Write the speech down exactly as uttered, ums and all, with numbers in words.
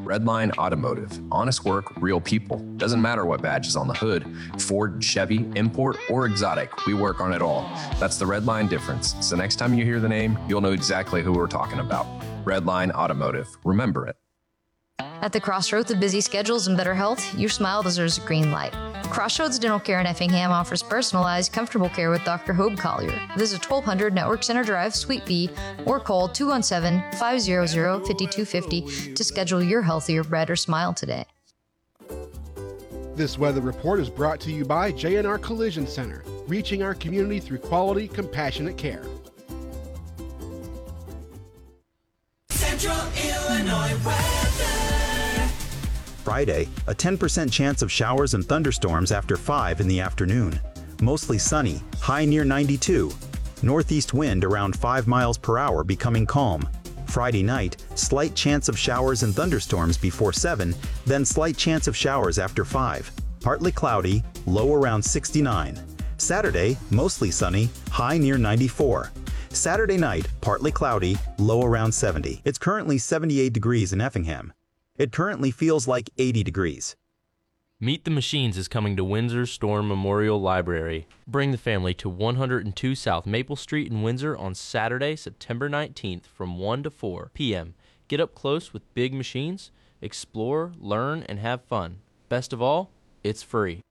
Redline Automotive. Honest work, real people. Doesn't matter what badge is on the hood. Ford, Chevy, import, or exotic, we work on it all. That's the Redline difference. So next time you hear the name, you'll know exactly who we're talking about. Redline Automotive. Remember it. At the crossroads of busy schedules and better health, your smile deserves a green light. Crossroads Dental Care in Effingham offers personalized, comfortable care with Doctor Hobe Collier. Visit twelve hundred Network Center Drive, Suite B, or call two one seven, five hundred, five two five zero to schedule your healthier, brighter smile today. This weather report is brought to you by J and R Collision Center, reaching our community through quality, compassionate care. Central Illinois weather. Friday, a ten percent chance of showers and thunderstorms after five in the afternoon. Mostly sunny, high near ninety-two. Northeast wind around five miles per hour becoming calm. Friday night, slight chance of showers and thunderstorms before seven, then slight chance of showers after five. Partly cloudy, low around sixty-nine. Saturday, mostly sunny, high near ninety-four. Saturday night, partly cloudy, low around seventy. It's currently seventy-eight degrees in Effingham. It currently feels like eighty degrees. Meet the Machines is coming to Windsor Storm Memorial Library. Bring the family to one oh two South Maple Street in Windsor on Saturday, September nineteenth from one to four p m Get up close with big machines, explore, learn, and have fun. Best of all, it's free.